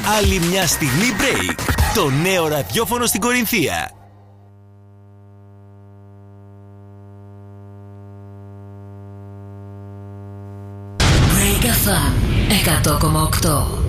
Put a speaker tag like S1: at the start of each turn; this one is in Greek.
S1: Άλλη μια στιγμή break. Το νέο ραδιόφωνο στην Κορινθία.
S2: Break FM 100,8.